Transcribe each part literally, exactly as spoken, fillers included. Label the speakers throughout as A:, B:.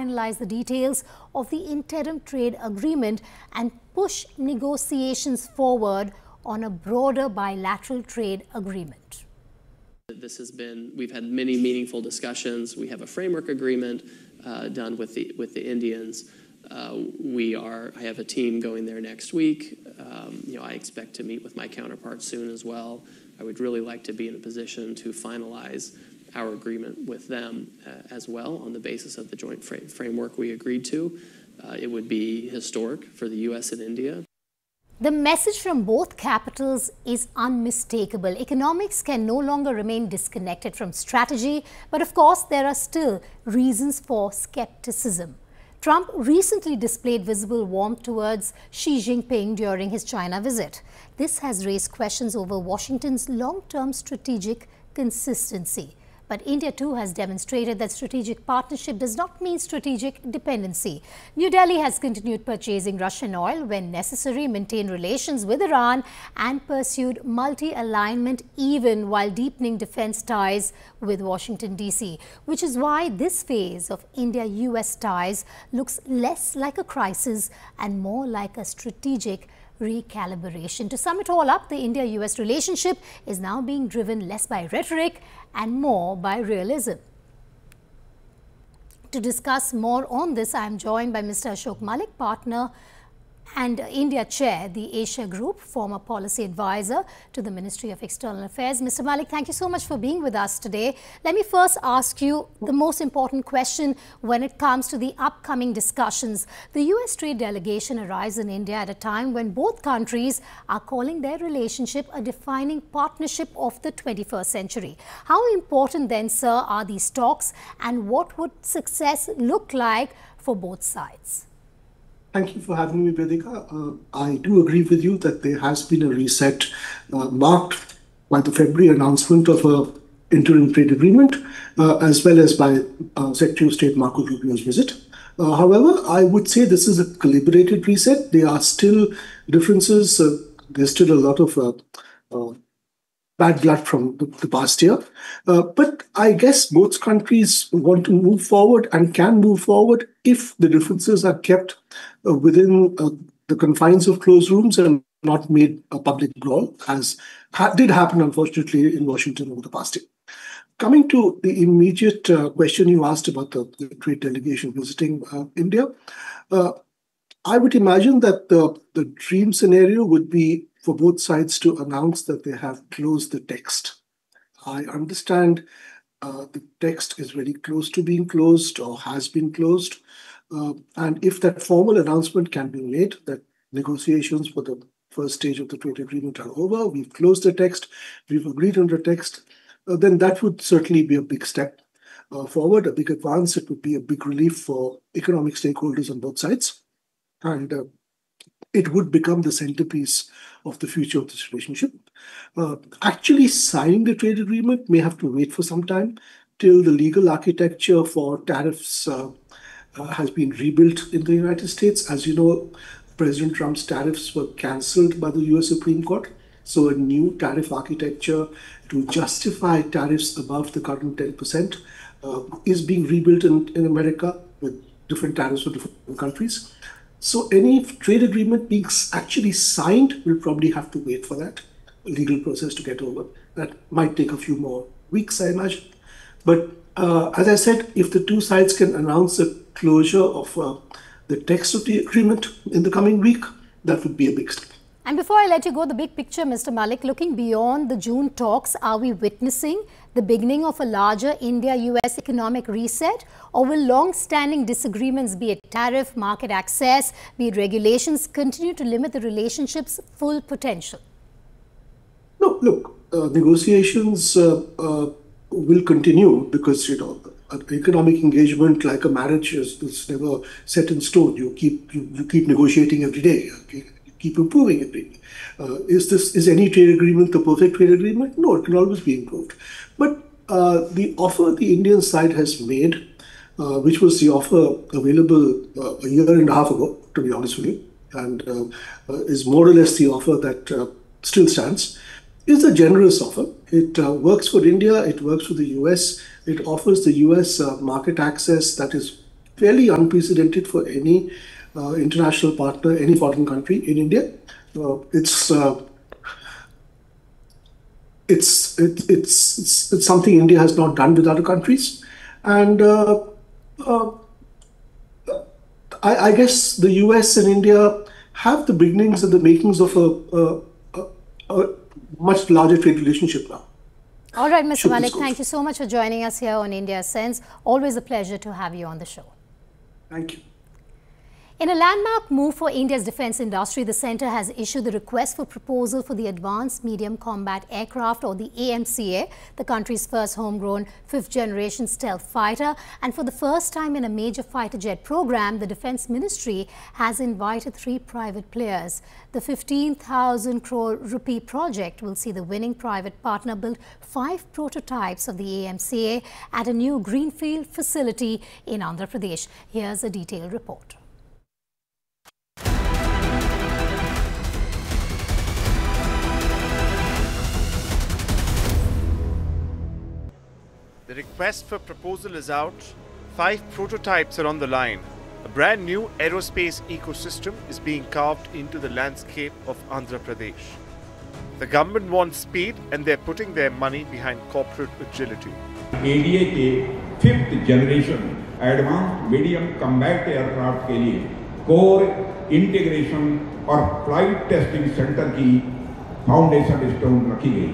A: finalize the details of the interim trade agreement and push negotiations forward on a broader bilateral trade agreement.
B: This has been, we've had many meaningful discussions. We have a framework agreement uh, done with the, with the Indians. Uh, we are, I have a team going there next week. Um, you know, I expect to meet with my counterparts soon as well. I would really like to be in a position to finalize our agreement with them uh, as well on the basis of the joint fra framework we agreed to. Uh, it would be historic for the U S and India.
A: The message from both capitals is unmistakable. Economics can no longer remain disconnected from strategy, but of course there are still reasons for skepticism. Trump recently displayed visible warmth towards Xi Jinping during his China visit. This has raised questions over Washington's long-term strategic consistency. But India too has demonstrated that strategic partnership does not mean strategic dependency. New Delhi has continued purchasing Russian oil when necessary, maintained relations with Iran and pursued multi-alignment even while deepening defense ties with Washington D C, which is why this phase of India-U S ties looks less like a crisis and more like a strategic recalibration. To sum it all up, the India-U S relationship is now being driven less by rhetoric and more by realism. To discuss more on this, I am joined by Mister Ashok Malik, partner and India chair, the Asia Group, former policy advisor to the Ministry of External Affairs. Mister Malik, thank you so much for being with us today. Let me first ask you the most important question when it comes to the upcoming discussions. The U S trade delegation arrives in India at a time when both countries are calling their relationship a defining partnership of the twenty-first century. How important then, sir, are these talks, and what would success look like for both sides?
C: Thank you for having me, Vedika. Uh, I do agree with you that there has been a reset uh, marked by the February announcement of an interim trade agreement, uh, as well as by uh, Secretary of State Marco Rubio's visit. Uh, however, I would say this is a calibrated reset. There are still differences. Uh, there's still a lot of uh, uh, bad blood from the, the past year. Uh, but I guess both countries want to move forward and can move forward if the differences are kept uh, within uh, the confines of closed rooms and not made a public brawl, as ha did happen, unfortunately, in Washington over the past year. Coming to the immediate uh, question you asked about the, the trade delegation visiting uh, India, uh, I would imagine that the, the dream scenario would be for both sides to announce that they have closed the text. I understand uh, the text is very close to being closed or has been closed. Uh, and if that formal announcement can be made that negotiations for the first stage of the trade agreement are over, we've closed the text, we've agreed on the text, uh, then that would certainly be a big step uh, forward, a big advance. It would be a big relief for economic stakeholders on both sides. And uh, it would become the centerpiece of the future of this relationship. Uh, actually signing the trade agreement may have to wait for some time till the legal architecture for tariffs uh, uh, has been rebuilt in the United States. As you know, President Trump's tariffs were cancelled by the U S Supreme Court. So a new tariff architecture to justify tariffs above the current ten percent uh, is being rebuilt in, in America with different tariffs for different countries. So any trade agreement being actually signed will probably have to wait for that legal process to get over. That might take a few more weeks, I imagine. But uh, as I said, if the two sides can announce a closure of uh, the text of the agreement in the coming week, that would be a big step.
A: And before I let you go, the big picture, Mister Malik, looking beyond the June talks, are we witnessing the beginning of a larger India-U S economic reset? Or will long-standing disagreements, be it tariff, market access, be it regulations, continue to limit the relationship's full potential?
C: No, look, uh, negotiations uh, uh, will continue because, you know, an economic engagement like a marriage is, is never set in stone. You keep, you, you keep negotiating every day. Okay? Keep improving it. Uh, is this is any trade agreement the perfect trade agreement? No, it can always be improved. But uh, the offer the Indian side has made, uh, which was the offer available uh, a year and a half ago, to be honest with you, and uh, uh, is more or less the offer that uh, still stands, is a generous offer. It uh, works for India, it works for the U S, it offers the U S uh, market access that is fairly unprecedented for any uh, international partner, any foreign country in India. Uh, it's, uh, it's, it, it's, it's, it's something India has not done with other countries. And uh, uh, I, I guess the U S and India have the beginnings and the makings of a, a, a, a much larger trade relationship now.
A: All right, Mister Malik, thank you so much for joining us here on India Sense. Always a pleasure to have you on the show.
C: Thank you.
A: In a landmark move for India's defence industry, the centre has issued the request for proposal for the Advanced Medium Combat Aircraft, or the A M C A, the country's first homegrown fifth-generation stealth fighter. And for the first time in a major fighter jet program, the Defence Ministry has invited three private players. The fifteen thousand crore rupee project will see the winning private partner build five prototypes of the A M C A at a new greenfield facility in Andhra Pradesh. Here's a detailed report.
D: The request for proposal is out. Five prototypes are on the line. A brand new aerospace ecosystem is being carved into the landscape of Andhra Pradesh. The government wants speed and they're putting their money behind corporate agility.
E: A D A के fifth generation advanced medium combat aircraft के लिए core integration और flight testing center की foundation stone रखी गई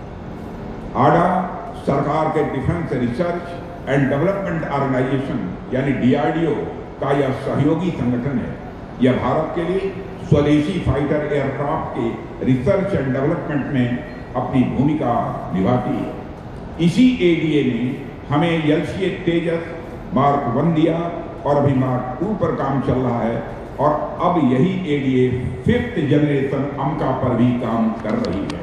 E: है। आडा सरकार के defence research and development organisation यानी डी आर डी ओ का यह सहयोगी संगठन है। यह भारत के लिए स्वदेशी फाइटर एयरक्राफ्ट के रिसर्च एंड डेवलपमेंट में अपनी भूमिका निभाती है। इसी ए डी ए ने हमें एल सी ए तेजस मार्क वन दिया और अभी मार्क टू पर काम चल रहा है और अब यही A D A fifth generation अमका पर भी काम कर रही है।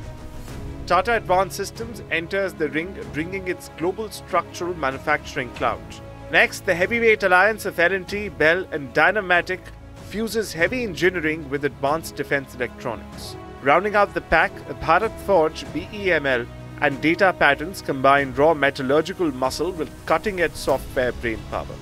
D: Tata Advanced Systems enters the ring, bringing its global structural manufacturing clout. Next, the heavyweight alliance of L and T, Bell and Dynamatic fuses heavy engineering with advanced defense electronics. Rounding out the pack, Bharat Forge, B E M L and Data Patterns combine raw metallurgical muscle with cutting-edge software brainpower.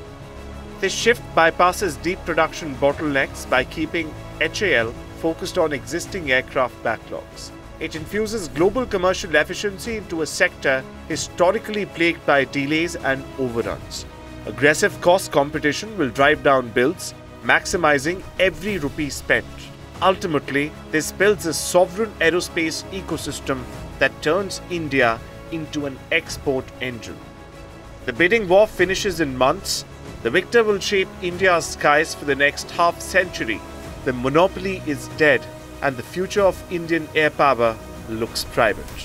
D: This shift bypasses deep production bottlenecks by keeping H A L focused on existing aircraft backlogs. It infuses global commercial efficiency into a sector historically plagued by delays and overruns. Aggressive cost competition will drive down builds, maximizing every rupee spent. Ultimately, this builds a sovereign aerospace ecosystem that turns India into an export engine. The bidding war finishes in months. The victor will shape India's skies for the next half century. The monopoly is dead, and the future of Indian air power looks private.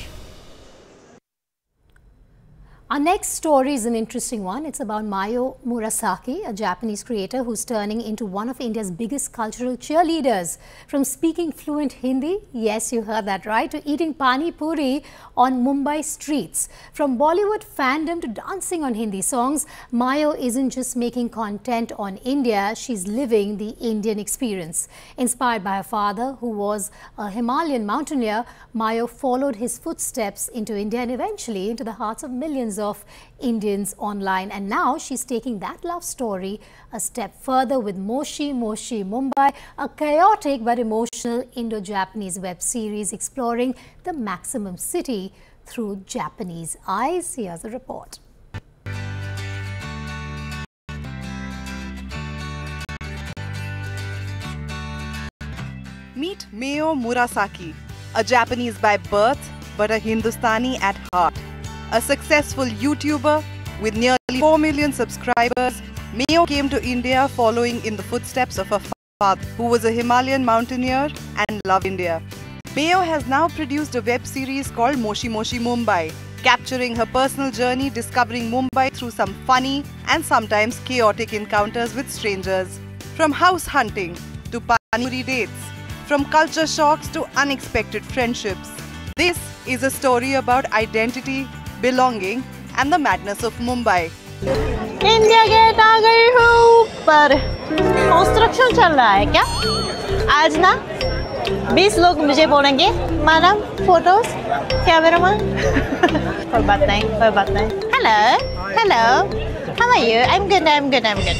A: Our next story is an interesting one. It's about Mayo Murasaki, a Japanese creator who's turning into one of India's biggest cultural cheerleaders. From speaking fluent Hindi, yes, you heard that right, to eating pani puri on Mumbai streets. From Bollywood fandom to dancing on Hindi songs, Mayo isn't just making content on India, she's living the Indian experience. Inspired by her father, who was a Himalayan mountaineer, Mayo followed his footsteps into India and eventually into the hearts of millions of Indians online. And now she's taking that love story a step further with Moshi Moshi Mumbai, a chaotic but emotional Indo-Japanese web series exploring the maximum city through Japanese eyes. Here's a report.
F: Meet Mayo Murasaki, a Japanese by birth but a Hindustani at heart. A successful YouTuber with nearly four million subscribers, Mayo came to India following in the footsteps of her father, who was a Himalayan mountaineer and loved India. Mayo has now produced a web series called Moshi Moshi Mumbai, capturing her personal journey discovering Mumbai through some funny and sometimes chaotic encounters with strangers. From house hunting to pani puri dates, from culture shocks to unexpected friendships. This is a story about identity, belonging and the madness of Mumbai.
G: India gate आ गई हूँ ऊपर। Construction चल रहा है क्या? आज ना बीस लोग मुझे बोलेंगे मैडम फोटोज कैमरामैन। कोई बात नहीं, कोई बात नहीं। Hello hello How are you? I'm good, I'm good, I'm good.